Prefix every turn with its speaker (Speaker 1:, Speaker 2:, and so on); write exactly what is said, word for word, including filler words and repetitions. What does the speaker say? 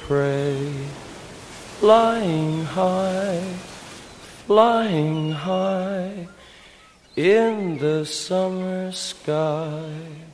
Speaker 1: prey, flying high, flying high in the summer sky.